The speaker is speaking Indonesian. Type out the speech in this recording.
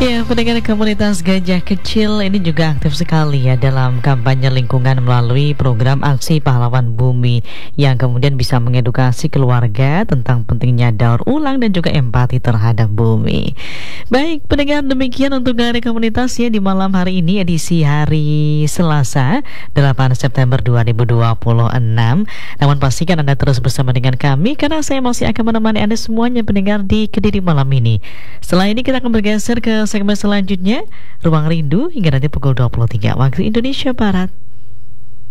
Ya, pendengar komunitas Gajah Kecil ini juga aktif sekali ya dalam kampanye lingkungan melalui program Aksi Pahlawan Bumi yang kemudian bisa mengedukasi keluarga tentang pentingnya daur ulang dan juga empati terhadap bumi. Baik, pendengar, demikian untuk Hari Komunitas ya di malam hari ini edisi hari Selasa 8 September 2026. Namun pastikan Anda terus bersama dengan kami karena saya masih akan menemani Anda semuanya pendengar di Kediri malam ini. Setelah ini kita akan bergeser ke segmen selanjutnya, Ruang Rindu hingga nanti pukul 23 waktu Indonesia Barat.